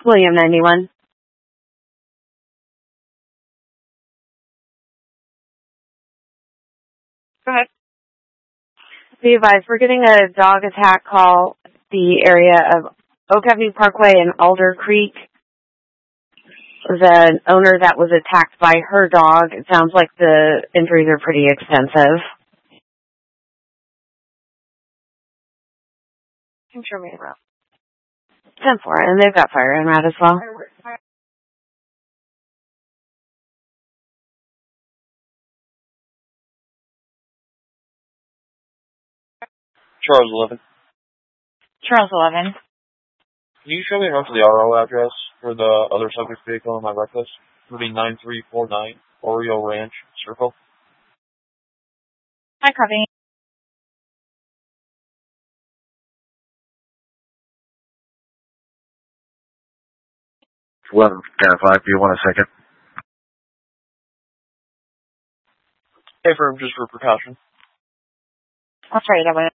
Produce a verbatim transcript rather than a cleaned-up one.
William ninety-one. Go ahead. Be advised, we're getting a dog attack call at the area of Oak Avenue Parkway and Alder Creek. There's an owner that was attacked by her dog. It sounds like the injuries are pretty extensive. Can show me around. ten four, and they've got fire in that as well. Charles eleven. Charles eleven. Can you show me around to the R O address for the other subject vehicle in my reckless? It would be nine three four nine Oreo Ranch Circle. Hi, copy. eleven, ten five, do you want a second? Hey, for just for precaution. I'll try that way.